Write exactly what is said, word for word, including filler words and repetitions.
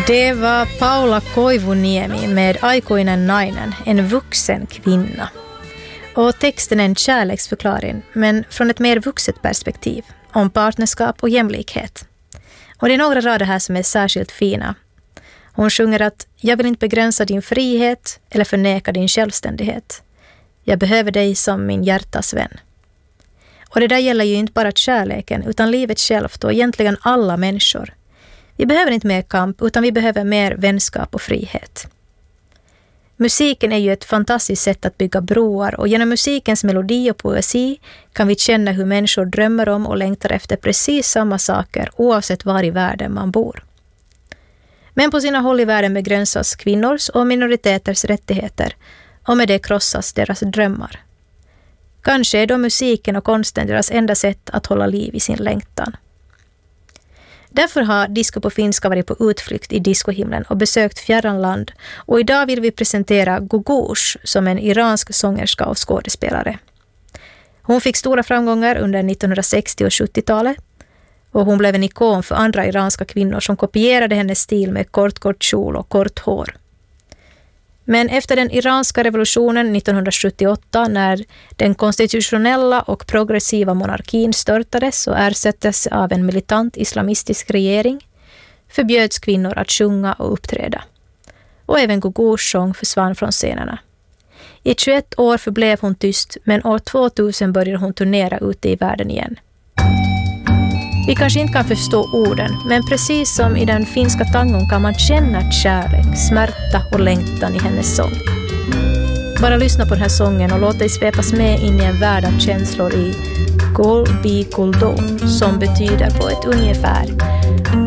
Det var Paula Koivuniemi med Aikuinen nainen, en vuxen kvinna. Och texten är en kärleksförklaring, men från ett mer vuxet perspektiv, om partnerskap och jämlikhet. Och det är några rader här som är särskilt fina. Hon sjunger att jag vill inte begränsa din frihet eller förneka din självständighet. Jag behöver dig som min hjärtas vän. Och det där gäller ju inte bara kärleken utan livet självt och egentligen alla människor. Vi behöver inte mer kamp utan vi behöver mer vänskap och frihet. Musiken är ju ett fantastiskt sätt att bygga broar och genom musikens melodi och poesi kan vi känna hur människor drömmer om och längtar efter precis samma saker oavsett var i världen man bor. Men på sina håll i världen begränsas kvinnors och minoriteters rättigheter och med det krossas deras drömmar. Kanske är då musiken och konsten deras enda sätt att hålla liv i sin längtan. Därför har Disco på finska varit på utflykt i discohimlen och besökt fjärran land och idag vill vi presentera Googoosh som en iransk sångerska och skådespelare. Hon fick stora framgångar under nittonhundrasextio- och sjuttiotalet och hon blev en ikon för andra iranska kvinnor som kopierade hennes stil med kort kort kjol och kort hår. Men efter den iranska revolutionen nittonhundrasjuttioåtta när den konstitutionella och progressiva monarkin störtades och ersattes av en militant islamistisk regering förbjöds kvinnor att sjunga och uppträda. Och även Googoosh sång försvann från scenerna. I tjugoett år förblev hon tyst men år tvåtusen började hon turnera ute i världen igen. Vi kanske inte kan förstå orden, men precis som i den finska tangon kan man känna kärlek, smärta och längtan i hennes sång. Bara lyssna på den här sången och låt dig svepas med in i en värld av känslor i Gol Bi Kuldo, som betyder på ett ungefär